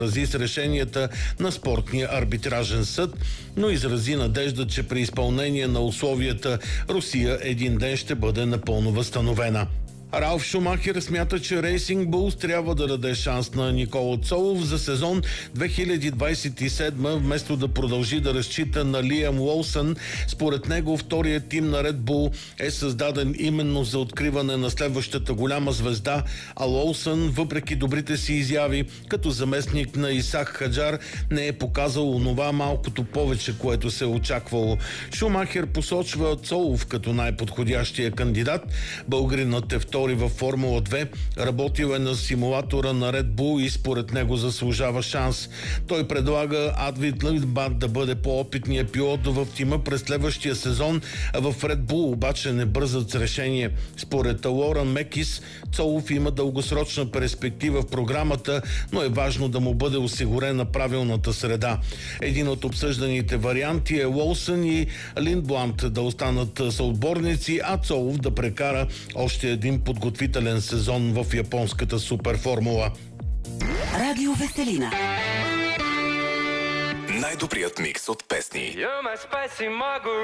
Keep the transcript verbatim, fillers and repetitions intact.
рази с решенията на спортния арбитражен съд, но изрази надежда, че при изпълнение на условията Русия един ден ще бъде напълно възстановена. Ралф Шумахер смята, че Рейсинг Булс трябва да даде шанс на Никола Цолов за сезон две хиляди двадесет и седма, вместо да продължи да разчита на Лиам Уолсън. Според него вторият тим на Ред Бул е създаден именно за откриване на следващата голяма звезда, а Уолсън, въпреки добрите си изяви като заместник на Исак Хаджар, не е показал онова малкото повече, което се е очаквало. Шумахер посочва Цолов като най-подходящия кандидат. Българинът е втори във Формула две, работил е на симулатора на Red Bull и според него заслужава шанс. Той предлага Адвид Лидбат да бъде по-опитният пилот в тима през следващия сезон, а в Red Bull обаче не бързат с решение. Според Лоран Мекис, Цолов има дългосрочна перспектива в програмата, но е важно да му бъде осигурена правилната среда. Един от обсъжданите варианти е Уолсън и Линдбланд да останат съотборници, а Цолов да прекара още един подготвителен сезон в японската суперформула. Радио Веселина. Най-добрият микс от песни.